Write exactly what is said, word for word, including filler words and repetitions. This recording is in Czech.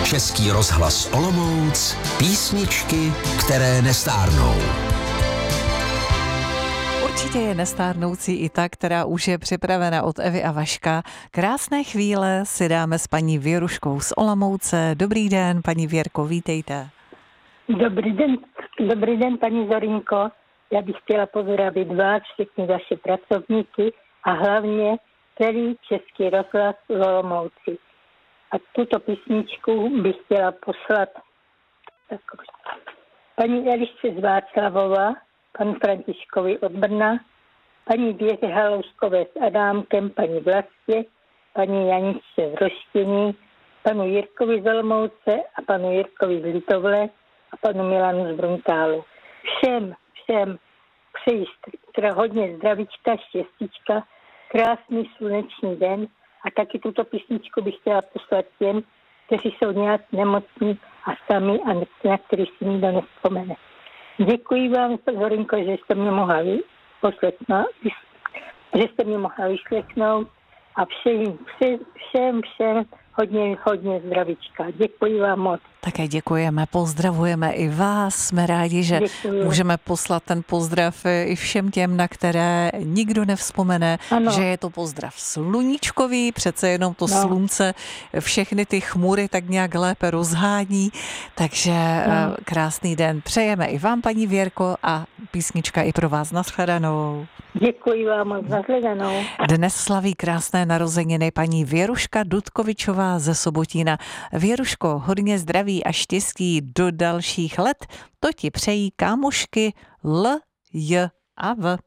Český rozhlas Olomouc, písničky, které nestárnou. Určitě je nestárnoucí i ta, která už je připravena od Evy a Vaška. Krásné chvíle si dáme s paní Věruškou z Olomouce. Dobrý den, paní Věrko, vítejte. Dobrý den, dobrý den, paní Zorinko. Já bych chtěla pozdravit vás, všechny vaše pracovníky a hlavně celý Český rozhlas v Olomouci. A tuto písničku bych chtěla poslat tak, paní Elišce z Václavova, panu Františkovi od Brna, paní Věře Halouskové s Adámkem, paní Vlastě, paní Janičce v Roštění, panu Jirkovi z Olomouce a panu Jirkovi z Litovle a panu Milanu z Bruntálu. Všem, všem přeji teda hodně zdravíčka, štěstíčka, krásný slunečný den a taky tuto písničku bych chtěla poslat těm, kteří jsou nějak nemocní a sami a na který si nikdo nevzpomene. Děkuji vám, Zorinko, že jste mě mohla poslechnout, že jste mě mohla vyslechnout a všem, všem, všem, všem hodně, hodně zdravíčka. Děkuji vám moc. Také děkujeme, pozdravujeme i vás. Jsme rádi, že Děkuji. Můžeme poslat ten pozdrav i všem těm, na které nikdo nevzpomene, ano. Že je to pozdrav sluníčkový, přece jenom to no. slunce všechny ty chmury tak nějak lépe rozhání, takže no. krásný den přejeme i vám, paní Věrko, a písnička i pro vás. Nashledanou. Děkuji vám moc, nashledanou. Dnes slaví krásné narozeniny paní Věruška Dudkovičová ze Sobotína. Věruško, hodně zdraví a štěstí do dalších let. To ti přejí kámošky L, J a V.